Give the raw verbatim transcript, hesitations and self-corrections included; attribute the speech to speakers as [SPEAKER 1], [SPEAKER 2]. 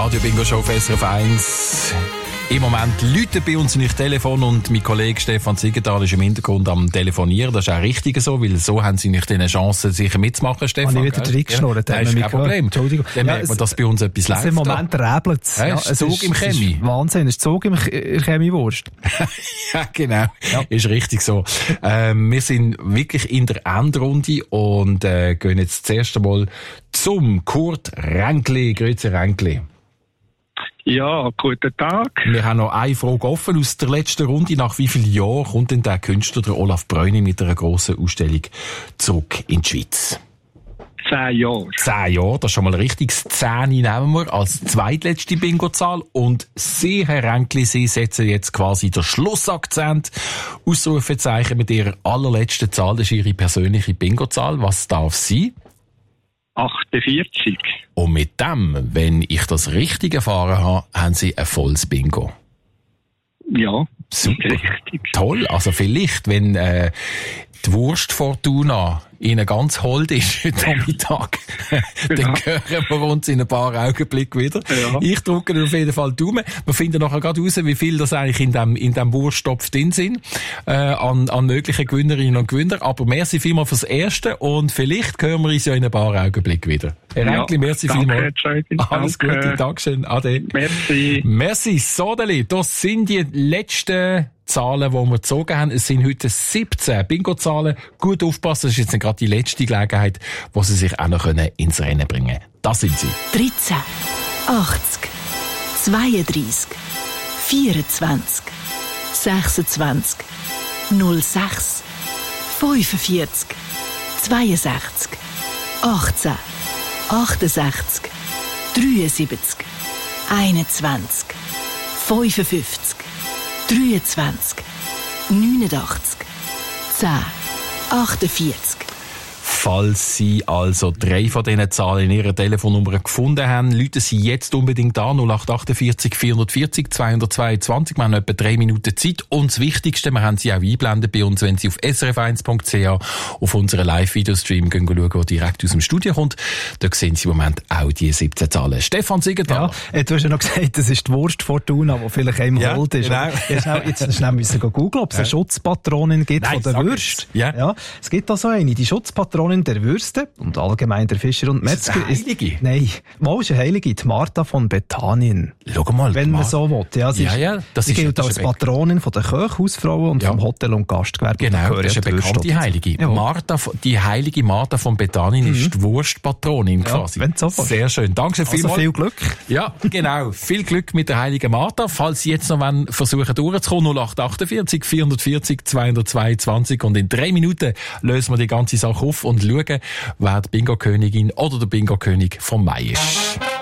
[SPEAKER 1] Radio Bingo Show auf S R F eins. Im Moment läutet bei uns nicht Telefon und mein Kollege Stefan Ziegenthal ist im Hintergrund am Telefonieren. Das ist auch richtig so, weil so haben sie nicht eine Chance, sicher mitzumachen, Stefan.
[SPEAKER 2] Habe ich wieder reingeschnurrt?
[SPEAKER 1] Ja, das ist kein Problem.
[SPEAKER 2] Entschuldigung.
[SPEAKER 1] Dann
[SPEAKER 2] ja,
[SPEAKER 1] merkt man, dass bei uns etwas läuft.
[SPEAKER 2] Im Moment räbelt es.
[SPEAKER 1] Ja, ja, es Zug ist, im Chemie.
[SPEAKER 2] Ist Wahnsinn, es ist Zug im Chemiewurst.
[SPEAKER 1] Ja, genau.
[SPEAKER 2] Ja.
[SPEAKER 1] Ist richtig so. Ähm, wir sind wirklich in der Endrunde und äh, gehen jetzt das erste Mal zum Kurt Ränkli. Grüezi Ränkli.
[SPEAKER 3] Ja, guten Tag.
[SPEAKER 1] Wir haben noch eine Frage offen aus der letzten Runde. Nach wie vielen Jahren kommt denn der Künstler, der Olaf Bräuni, mit einer grossen Ausstellung zurück in die Schweiz?
[SPEAKER 3] Zehn Jahre.
[SPEAKER 1] Zehn Jahre, das ist schon mal richtig. Zehn nehmen wir als zweitletzte Bingo-Zahl. Und Sie, Herr Ränkli, Sie setzen jetzt quasi den Schlussakzent. Ausrufezeichen mit Ihrer allerletzten Zahl. Das ist Ihre persönliche Bingo-Zahl. Was darf sie?
[SPEAKER 3] achtundvierzig.
[SPEAKER 1] Und mit dem, wenn ich das richtig erfahren habe, haben Sie ein volles Bingo.
[SPEAKER 3] Ja,
[SPEAKER 1] super.
[SPEAKER 3] Richtig.
[SPEAKER 1] Toll. Also vielleicht, wenn äh, die Wurstfortuna Ihnen ganz hold ist heute Mittag, dann
[SPEAKER 3] Ja.
[SPEAKER 1] hören wir uns in ein paar Augenblicken wieder.
[SPEAKER 3] Ja.
[SPEAKER 1] Ich drücke auf jeden Fall die Daumen. Wir finden nachher gerade raus, wie viel das eigentlich in dem, in dem Wursttopf drin sind, äh, an, an möglichen Gewinnerinnen und Gewinner. Aber merci vielmals fürs Erste und vielleicht hören wir uns ja in ein paar Augenblicken wieder. Herr
[SPEAKER 3] Ja,
[SPEAKER 1] Ränkli, merci
[SPEAKER 3] danke,
[SPEAKER 1] vielmals.
[SPEAKER 3] Entschuldigung,
[SPEAKER 1] Alles
[SPEAKER 3] danke.
[SPEAKER 1] Gute, Dankeschön, Ade.
[SPEAKER 3] Merci.
[SPEAKER 1] Merci, Sodeli. Das sind die letzten Zahlen, die wir gezogen haben. Es sind heute siebzehn Bingo-Zahlen. Gut aufpassen, das ist jetzt gerade die letzte Gelegenheit, wo Sie sich auch noch ins Rennen bringen können. Das sind sie.
[SPEAKER 4] dreizehn, achtzig, zweiunddreissig, vierundzwanzig, sechsundzwanzig, null sechs, fünfundvierzig, zweiundsechzig, achtzehn, achtundsechzig, dreiundsiebzig, einundzwanzig, fünfundfünfzig, dreiundzwanzig, neunundachtzig, zehn, achtundvierzig.
[SPEAKER 1] Falls Sie also drei von diesen Zahlen in Ihrer Telefonnummer gefunden haben, rufen Sie jetzt unbedingt an null acht achtundvierzig, vierundvierzig, zweihundertzweiundzwanzig. Wir haben etwa drei Minuten Zeit. Und das Wichtigste, wir haben Sie auch eingeblendet bei uns, wenn Sie auf s r f eins punkt c h auf unseren Live-Videostream gehen schauen, der direkt aus dem Studio kommt. Dort sehen Sie im Moment auch die siebzehn Zahlen. Stefan Ziegenthal.
[SPEAKER 2] Ja, du hast ja noch gesagt, das ist die Wurstfortuna, die vielleicht einem
[SPEAKER 1] Ja,
[SPEAKER 2] hold ist.
[SPEAKER 1] genau.
[SPEAKER 2] Jetzt schnell, jetzt schnell müssen wir googeln, ob es eine Schutzpatronin gibt
[SPEAKER 1] Nein,
[SPEAKER 2] von der
[SPEAKER 1] sag
[SPEAKER 2] Würste.
[SPEAKER 1] es. Ja.
[SPEAKER 2] Ja, es gibt da so eine, die Schutzpatronin der Würste und allgemein der Fischer und
[SPEAKER 1] Ist das
[SPEAKER 2] Metzger.
[SPEAKER 1] eine Heilige?
[SPEAKER 2] Nein, mal ist eine Heilige, die Martha von Bethanien.
[SPEAKER 1] Schau mal.
[SPEAKER 2] Wenn man
[SPEAKER 1] Mar-
[SPEAKER 2] so will. Ja, sie
[SPEAKER 1] Ja,
[SPEAKER 2] ist,
[SPEAKER 1] ja, das
[SPEAKER 2] sie
[SPEAKER 1] ist-
[SPEAKER 2] gilt
[SPEAKER 1] das
[SPEAKER 2] als
[SPEAKER 1] ist eine-
[SPEAKER 2] Patronin von der Köche, Hausfrauen und
[SPEAKER 1] Ja.
[SPEAKER 2] vom Hotel- und Gastgewerbe. Und da
[SPEAKER 1] Genau,
[SPEAKER 2] gehören
[SPEAKER 1] das ist
[SPEAKER 2] ja
[SPEAKER 1] eine
[SPEAKER 2] die Würste
[SPEAKER 1] bekannte
[SPEAKER 2] dazu.
[SPEAKER 1] Heilige.
[SPEAKER 2] Ja.
[SPEAKER 1] Martha, die heilige Martha von Bethanien ist die Wurstpatronin quasi.
[SPEAKER 2] wenn du so willst.
[SPEAKER 1] Sehr schön. Danke
[SPEAKER 2] Also
[SPEAKER 1] vielmals.
[SPEAKER 2] viel Glück.
[SPEAKER 1] Ja, genau. Viel Glück mit der heiligen Martha. Falls Sie jetzt noch wollen, versuchen durchzukommen, null acht achtundvierzig, vierundvierzig, zweihundertzweiundzwanzig. Und in drei Minuten lösen wir die ganze Sache auf und schauen, wer die Bingo-Königin oder der Bingo-König vom Mai ist.